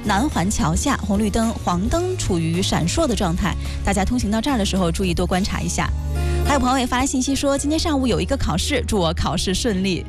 南环桥下红绿灯、黄灯处于闪烁的状态，大家通行到这儿的时候注意多观察一下。还有朋友也发来信息说，今天上午有一个考试，祝我考试顺利。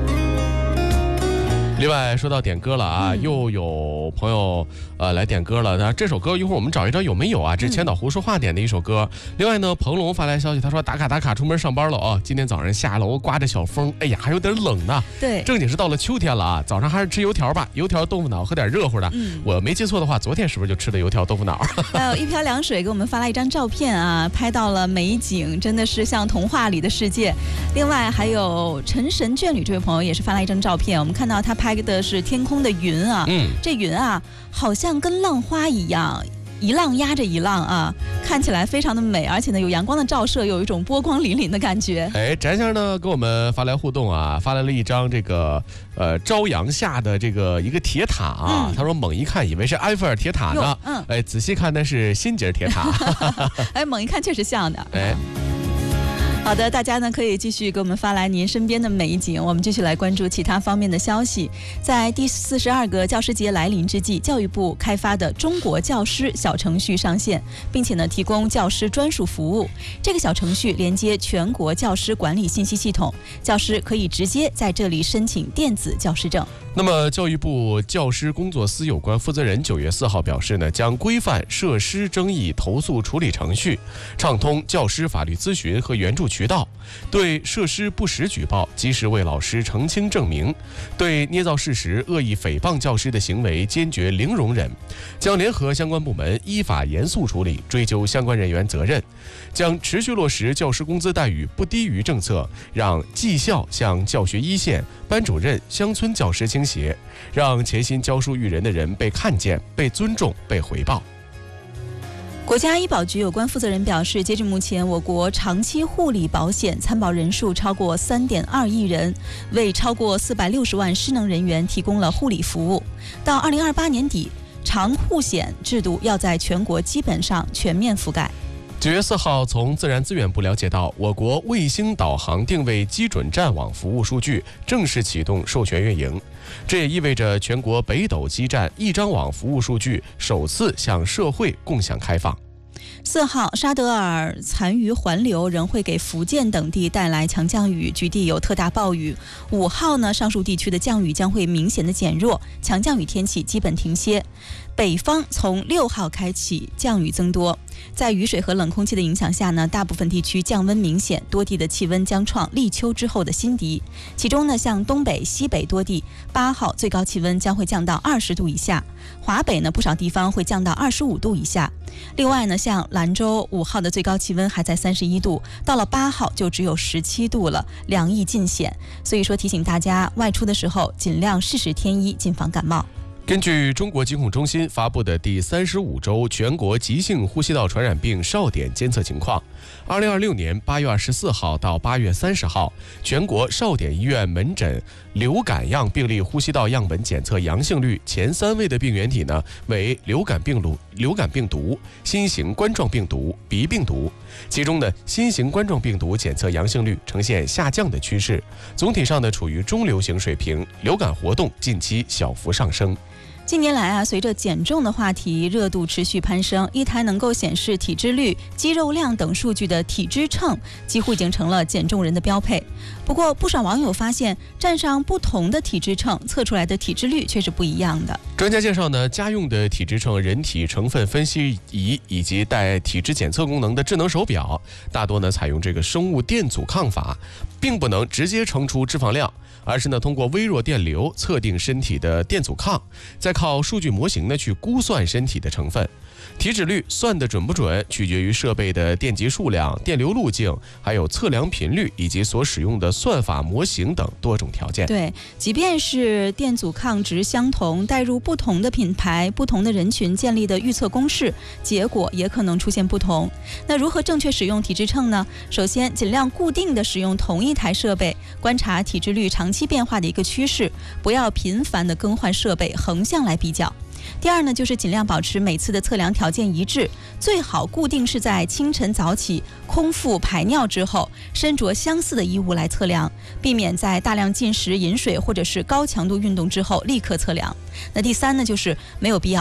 另外说到点歌了啊，又有朋友来点歌了。那这首歌一会儿我们找一找有没有啊？这是千岛湖说话点的一首歌。另外呢，彭龙发来消息，他说打卡出门上班了啊。今天早上下楼刮着小风，哎呀还有点冷呢。 对， 正经是到了秋天了啊。早上还是吃油条吧，油条豆腐脑喝点热乎的。我没记错的话，昨天是不是就吃的油条豆腐脑？ 还有一瓢凉水给我们发来一张照片啊，拍到了美景，真的是像童话里的世界。另外还有陈神眷侣这位朋友也是发来一张照片，我们看到他拍的是天空的云啊，这云啊好像跟浪花一样，一浪压着一浪啊，看起来非常的美，而且呢有阳光的照射，有一种波光粼粼的感觉。 哎，翟先生呢给我们发来互动啊，发来了一张这个朝阳下的这个一个铁塔啊，他说猛一看以为是埃菲尔铁塔呢，哎，仔细看那是新捷铁塔。 哎，猛一看确实像的。 哎。 好的，大家呢可以继续给我们发来您身边的美景，我们继续来关注其他方面的消息。在第42个教师节来临之际，教育部开发的中国教师小程序上线，并且呢提供教师专属服务。这个小程序连接全国教师管理信息系统，教师可以直接在这里申请电子教师证。 那么教育部教师工作司有关负责人9月4号表示呢，将规范设施争议投诉处理程序，畅通教师法律咨询和援助渠道，对设施不实举报及时为老师澄清证明，对捏造事实、恶意诽谤教师的行为坚决零容忍，将联合相关部门依法严肃处理，追究相关人员责任，将持续落实教师工资待遇不低于政策，让绩效向教学一线、班主任、乡村教师倾斜，让潜心教书育人的人被看见、被尊重、被回报。 国家医保局有关负责人表示，截至目前，我国长期护理保险参保人数超过3.2亿人，为超过460万失能人员提供了护理服务。到2028年底，长护险制度要在全国基本上全面覆盖。 9月4号，从自然资源部了解到，我国卫星导航定位基准站网服务数据正式启动授权运营，这也意味着全国北斗基站一张网服务数据首次向社会共享开放。 4号，沙德尔残余环流仍会给福建等地带来强降雨，局地有特大暴雨。5号呢，上述地区的降雨将会明显的减弱，强降雨天气基本停歇。北方从6号开启降雨增多，在雨水和冷空气的影响下呢，大部分地区降温明显，多地的气温将创立秋之后的新低。其中呢，像东北、西北多地8号最高气温将会降到20度以下，华北呢不少地方会降到25度以下。另外呢，像兰州5号的最高气温还在31度，到了8号就只有17度了，凉意尽显。所以说提醒大家外出的时候尽量适时添衣，谨防感冒。 根据中国疾控中心发布的第35周全国急性呼吸道传染病哨点监测情况，2026年8月24号到8月30号，全国哨点医院门诊流感样病例呼吸道样本检测阳性率前3位的病原体呢为流感病毒、新型冠状病毒、鼻病毒。其中呢，新型冠状病毒检测阳性率呈现下降的趋势，总体上呢处于中流行水平，流感活动近期小幅上升。 近年来啊，随着减重的话题热度持续攀升，一台能够显示体脂率、肌肉量等数据的体脂秤几乎已经成了减重人的标配。不过，不少网友发现，站上不同的体脂秤，测出来的体脂率却是不一样的。 专家介绍呢，家用的体脂秤、人体成分分析仪以及带体脂检测功能的智能手表，大多呢采用这个生物电阻抗法，并不能直接称出脂肪量，而是呢通过微弱电流测定身体的电阻抗，再靠数据模型呢去估算身体的成分。体脂率算得准不准，取决于设备的电极数量、电流路径，还有测量频率以及所使用的算法模型等多种条件。 对，即便是电阻抗值相同，带入不同的品牌、不同的人群建立的预测公式，结果也可能出现不同。那如何正确使用体脂秤呢？首先，尽量固定的使用同一台设备，观察体脂率长期变化的一个趋势，不要频繁的更换设备，横向来比较。第二呢，就是尽量保持每次的测量条件一致，最好固定是在清晨早起、空腹排尿之后，身着相似的衣物来测量，避免在大量进食、饮水或者是高强度运动之后立刻测量。那第三呢，就是没有必要